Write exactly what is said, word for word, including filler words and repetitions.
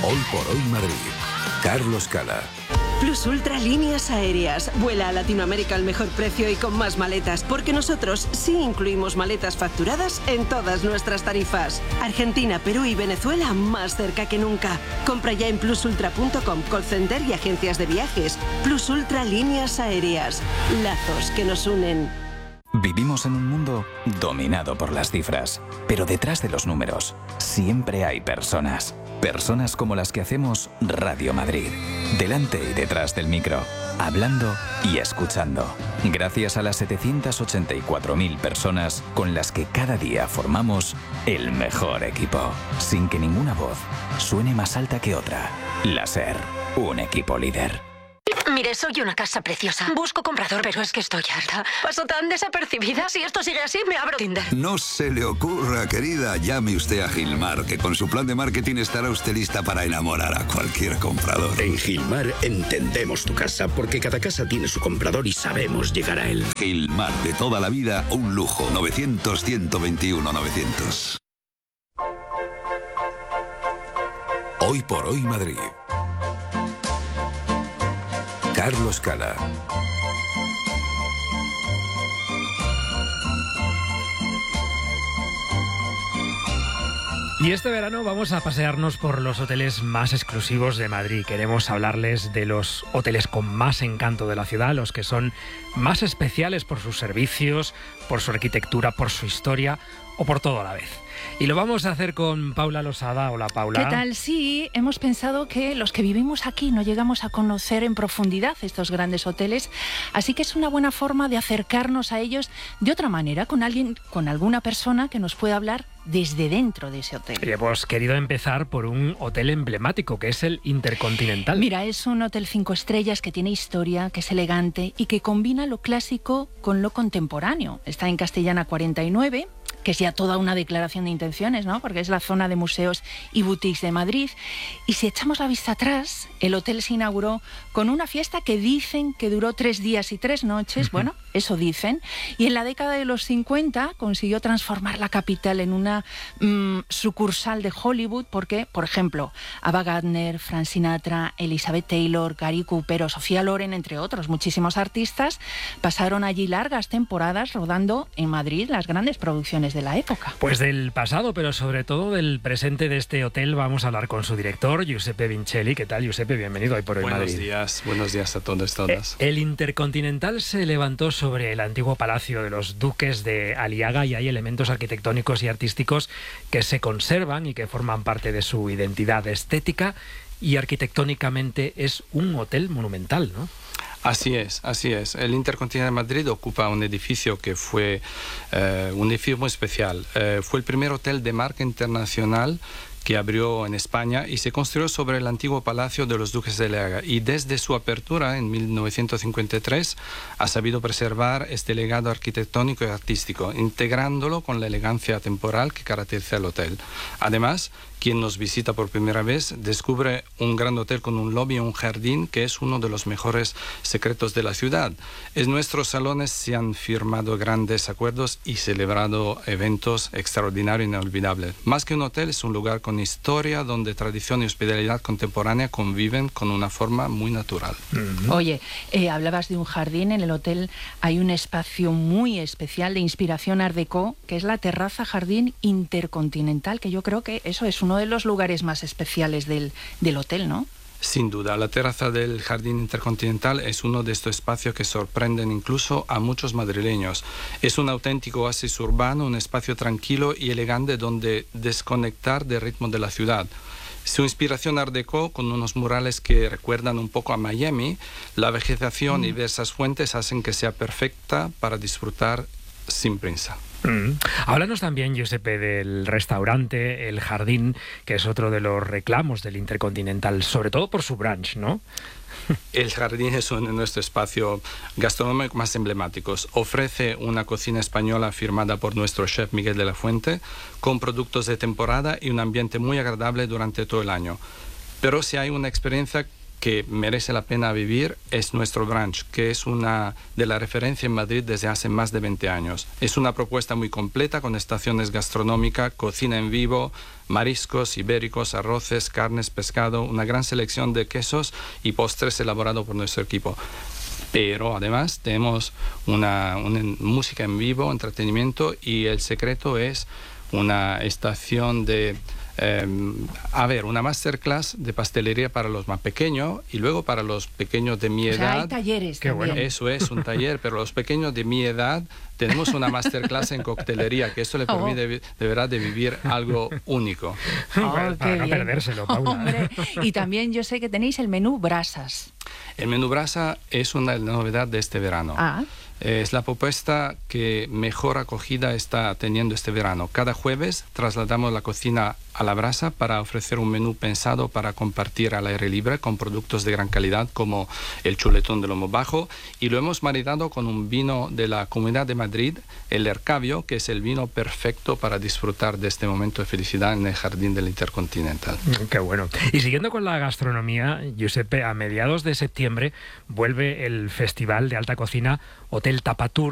Hoy por hoy Madrid. Carlos Cala. Plus Ultra Líneas Aéreas. Vuela a Latinoamérica al mejor precio y con más maletas, porque nosotros sí incluimos maletas facturadas en todas nuestras tarifas. Argentina, Perú y Venezuela más cerca que nunca. Compra ya en plus ultra punto com, call center y agencias de viajes. Plus Ultra Líneas Aéreas. Lazos que nos unen. Vivimos en un mundo dominado por las cifras, pero detrás de los números siempre hay personas. Personas como las que hacemos Radio Madrid. Delante y detrás del micro, hablando y escuchando. Gracias a las setecientas ochenta y cuatro mil personas con las que cada día formamos el mejor equipo. Sin que ninguna voz suene más alta que otra. La SER, un equipo líder. Mire, soy una casa preciosa. Busco comprador, pero es que estoy harta. Paso tan desapercibida. Si esto sigue así, me abro Tinder. No se le ocurra, querida. Llame usted a Gilmar, que con su plan de marketing estará usted lista para enamorar a cualquier comprador. En Gilmar entendemos tu casa, porque cada casa tiene su comprador y sabemos llegar a él. Gilmar, de toda la vida, un lujo. novecientos, ciento veintiuno, novecientos. Hoy por hoy Madrid. Carlos Cala. Y este verano vamos a pasearnos por los hoteles más exclusivos de Madrid. Queremos hablarles de los hoteles con más encanto de la ciudad, los que son más especiales por sus servicios, por su arquitectura, por su historia o por todo a la vez. Y lo vamos a hacer con Paula Losada. Hola, Paula. ¿Qué tal? Sí, hemos pensado que los que vivimos aquí no llegamos a conocer en profundidad estos grandes hoteles, así que es una buena forma de acercarnos a ellos de otra manera, con alguien, con alguna persona que nos pueda hablar desde dentro de ese hotel. Y hemos querido empezar por un hotel emblemático, que es el Intercontinental. Mira, es un hotel cinco estrellas que tiene historia, que es elegante y que combina lo clásico con lo contemporáneo. Está en Castellana cuarenta y nueve, que es ya toda una declaración de intenciones, ¿no? Porque es la zona de museos y boutiques de Madrid. Y si echamos la vista atrás, el hotel se inauguró con una fiesta que dicen que duró tres días y tres noches. Bueno, eso dicen. Y en la década de los cincuenta consiguió transformar la capital en una mmm, sucursal de Hollywood, porque, por ejemplo, Ava Gardner, Frank Sinatra, Elizabeth Taylor, Gary Cooper o Sofía Loren, entre otros muchísimos artistas, pasaron allí largas temporadas rodando en Madrid las grandes producciones de la época. Pues del pasado, pero sobre todo del presente de este hotel, vamos a hablar con su director, Giuseppe Vincelli. ¿Qué tal, Giuseppe? Bienvenido hoy por hoy Buenos Madrid. Buenos días, buenos días a todos y todas. Eh, el Intercontinental se levantó sobre el antiguo palacio de los duques de Aliaga y hay elementos arquitectónicos y artísticos que se conservan y que forman parte de su identidad estética, y arquitectónicamente es un hotel monumental, ¿no? Así es, así es. El Intercontinental Madrid ocupa un edificio que fue eh, un edificio muy especial. Eh, fue el primer hotel de marca internacional que abrió en España y se construyó sobre el antiguo palacio de los duques de Aliaga, y desde su apertura en mil novecientos cincuenta y tres ha sabido preservar este legado arquitectónico y artístico, integrándolo con la elegancia temporal que caracteriza el hotel. Además, quien nos visita por primera vez descubre un gran hotel con un lobby y un jardín que es uno de los mejores secretos de la ciudad. En nuestros salones se han firmado grandes acuerdos y celebrado eventos extraordinarios e inolvidables. Más que un hotel, es un lugar con historia donde tradición y hospitalidad contemporánea conviven con una forma muy natural. Mm-hmm. Oye, eh, hablabas de un jardín. En el hotel hay un espacio muy especial de inspiración Art Deco, que es la terraza jardín Intercontinental, que yo creo que eso es uno de los lugares más especiales del, del hotel, ¿no? Sin duda, la terraza del Jardín Intercontinental es uno de estos espacios que sorprenden incluso a muchos madrileños. Es un auténtico oasis urbano, un espacio tranquilo y elegante donde desconectar del ritmo de la ciudad. Su inspiración Art Deco, con unos murales que recuerdan un poco a Miami, la vegetación mm. y diversas fuentes hacen que sea perfecta para disfrutar sin prisa. Mm. Háblanos también, Giuseppe, del restaurante El Jardín, que es otro de los reclamos del Intercontinental, sobre todo por su brunch, ¿no? El Jardín es uno de nuestros espacios gastronómicos más emblemáticos. Ofrece una cocina española firmada por nuestro chef Miguel de la Fuente, con productos de temporada y un ambiente muy agradable durante todo el año. Pero si hay una experiencia que merece la pena vivir es nuestro brunch, que es una de la referencia en Madrid desde hace más de veinte años. Es una propuesta muy completa con estaciones gastronómicas, cocina en vivo, mariscos, ibéricos, arroces, carnes, pescado, una gran selección de quesos y postres elaborados por nuestro equipo. Pero además tenemos una, una música en vivo, entretenimiento, y el secreto es una estación de... Eh, a ver, una masterclass de pastelería para los más pequeños y luego para los pequeños de mi O sea, edad. hay talleres Qué también. bueno. Eso es, un taller, pero los pequeños de mi edad tenemos una masterclass en coctelería, que eso le permite de, de verdad de vivir algo único. Oh, Para qué no bien. perdérselo, Paula. Hombre, y también yo sé que tenéis el menú brasas. El menú brasa es una novedad de este verano. Ah. Es la propuesta que mejor acogida está teniendo este verano. Cada jueves trasladamos la cocina a la brasa para ofrecer un menú pensado para compartir al aire libre con productos de gran calidad como el chuletón de lomo bajo, y lo hemos maridado con un vino de la Comunidad de Madrid, el Ercavio, que es el vino perfecto para disfrutar de este momento de felicidad en el jardín del Intercontinental. Qué bueno. Y siguiendo con la gastronomía, Giuseppe, a mediados de septiembre vuelve el Festival de Alta Cocina Hotel Tapatur,